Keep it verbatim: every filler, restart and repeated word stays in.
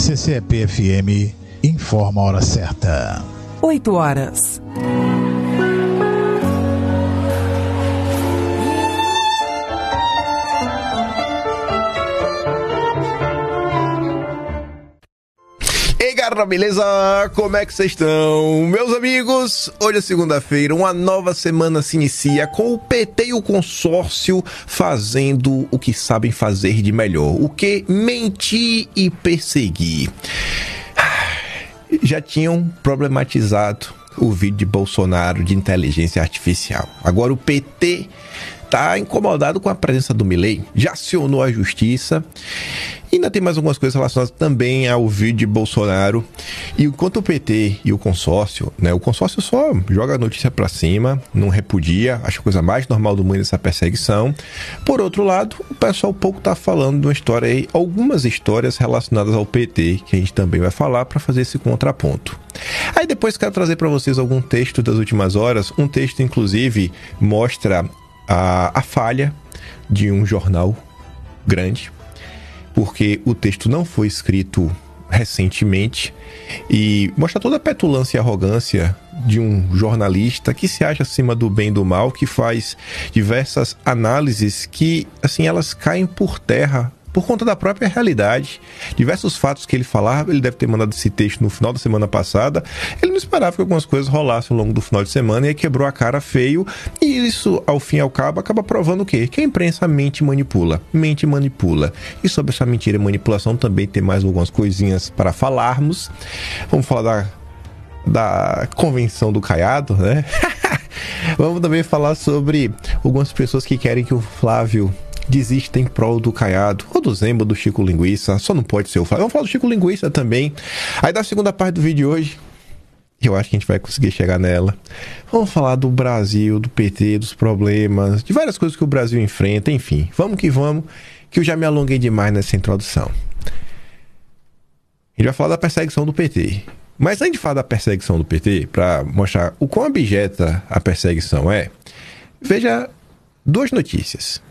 C C E P F M informa a hora certa. oito horas. Ei, galera, beleza? Como é que vocês estão? Meus amigos, hoje é segunda-feira, uma nova semana se inicia com o P T e o consórcio fazendo o que sabem fazer de melhor, o que? Mentir e perseguir. Já tinham problematizado o vídeo de Bolsonaro de inteligência artificial. Agora o P T está incomodado com a presença do Milei, já acionou a justiça. E ainda tem mais algumas coisas relacionadas também ao vídeo de Bolsonaro. E enquanto o P T e o consórcio, né, o consórcio só joga a notícia pra cima, não repudia, acha a coisa mais normal do mundo essa perseguição. Por outro lado, o pessoal pouco tá falando de uma história aí, algumas histórias relacionadas ao P T, que a gente também vai falar para fazer esse contraponto. Aí depois quero trazer para vocês algum texto das últimas horas, um texto inclusive mostra a, a falha de um jornal grande, porque o texto não foi escrito recentemente e mostra toda a petulância e arrogância de um jornalista que se acha acima do bem e do mal, que faz diversas análises que, assim, elas caem por terra por conta da própria realidade. Diversos fatos que ele falava, ele deve ter mandado esse texto no final da semana passada, ele não esperava que algumas coisas rolassem ao longo do final de semana e aí quebrou a cara feio, e isso, ao fim e ao cabo, acaba provando o quê? Que a imprensa mente e manipula, mente e manipula. E sobre essa mentira e manipulação também tem mais algumas coisinhas para falarmos. Vamos falar da, da convenção do Caiado, né? Vamos também falar sobre algumas pessoas que querem que o Flávio desista em prol do Caiado, ou do Zemba, do Chico Linguiça, só não pode ser o Flávio. Vamos falar do Chico Linguiça também. Aí da segunda parte do vídeo de hoje, eu acho que a gente vai conseguir chegar nela. Vamos falar do Brasil, do P T, dos problemas, de várias coisas que o Brasil enfrenta, enfim. Vamos que vamos, que eu já me alonguei demais nessa introdução. A gente vai falar da perseguição do P T. Mas antes de falar da perseguição do P T, para mostrar o quão abjeta a perseguição é, veja duas notícias.